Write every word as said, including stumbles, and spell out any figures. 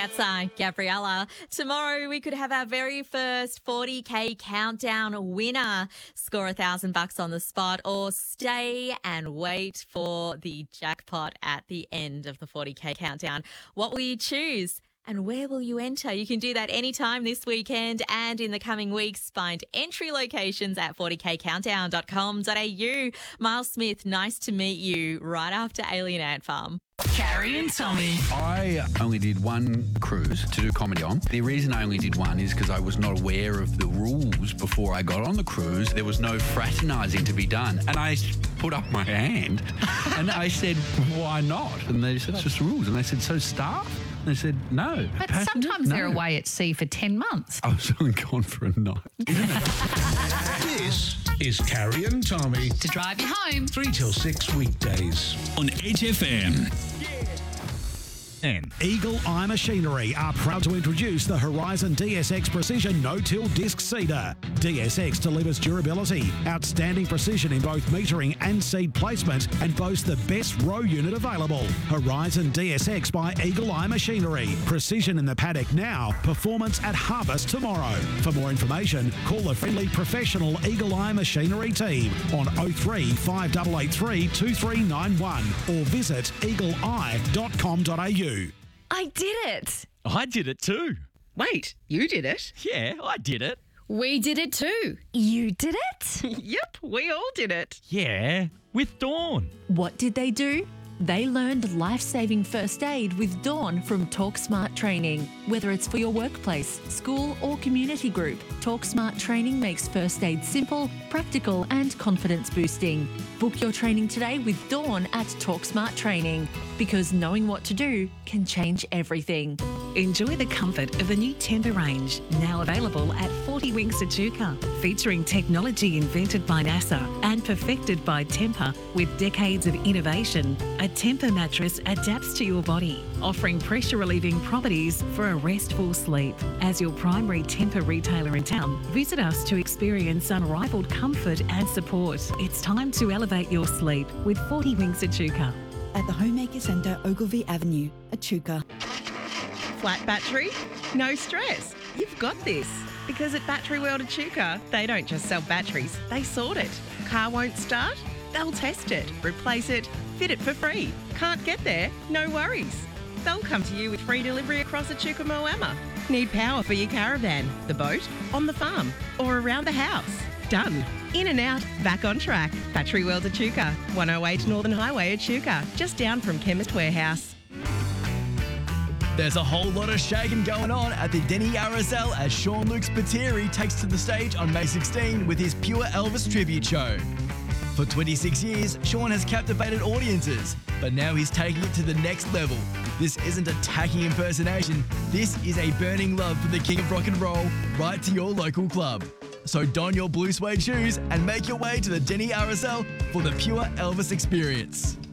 That's uh, Gabriella. Tomorrow we could have our very first forty K countdown winner. Score a thousand bucks on the spot or stay and wait for the jackpot at the end of the forty K countdown. What will you choose? And where will you enter? You can do that anytime this weekend and in the coming weeks. Find entry locations at forty k countdown dot com dot a u. Miles Smith, nice to meet you right after Alien Ant Farm. Carrie and Tommy. I only did one cruise to do comedy on. The reason I only did one is because I was not aware of the rules before I got on the cruise. There was no fraternising to be done. And I put up my hand and I said, why not? And they said, it's just rules. And they said, so staff? And they said, no. But Passengers? sometimes No. they're away at sea for ten months. I was only gone for a night. This is Carrie and Tommy, To drive you home. three till six weekdays. on H F M. And Eagle Eye Machinery are proud to introduce the Horizon D S X Precision No-Till Disc Seeder. D S X delivers durability, outstanding precision in both metering and seed placement, and boasts the best row unit available. Horizon D S X by Eagle Eye Machinery. Precision in the paddock now, performance at harvest tomorrow. For more information, call the friendly professional Eagle Eye Machinery team on oh three, five eight eight three, two three nine one or visit eagle eye dot com dot a u. I did it. I did it too. Wait, you did it? Yeah, I did it. We did it too. You did it? Yep, we all did it. Yeah, with Dawn. What did they do? They learned life-saving first aid with Dawn from TalkSmart Training. Whether it's for your workplace, school or community group, TalkSmart Training makes first aid simple, practical and confidence boosting. Book your training today with Dawn at TalkSmart Training, because knowing what to do can change everything. Enjoy the comfort of the new Temper range, now available at forty Winks Echuca, featuring technology invented by NASA and perfected by Temper with decades of innovation. A Temper mattress adapts to your body, offering pressure-relieving properties for a restful sleep. As your primary Temper retailer in town, visit us to experience unrivaled comfort and support. It's time to elevate your sleep with forty Winks Echuca. At the Homemaker Centre, Ogilvy Avenue, Echuca. Flat battery? No stress. You've got this. Because at Battery World Echuca, they don't just sell batteries, they sort it. Car won't start? They'll test it, replace it, fit it for free. Can't get there? No worries. They'll come to you with free delivery across Echuca Moama. Need power for your caravan, the boat, on the farm, or around the house? Done. In and out, back on track. Battery World Echuca, one oh eight Northern Highway Echuca, just down from Chemist Warehouse. There's a whole lot of shaking going on at the Denny R S L as Sean Luke Spiteri takes to the stage on May sixteenth with his Pure Elvis tribute show. For twenty-six years, Sean has captivated audiences, but now he's taking it to the next level. This isn't a tacky impersonation, this is a burning love for the king of rock and roll right to your local club. So don your blue suede shoes and make your way to the Denny R S L for the Pure Elvis experience.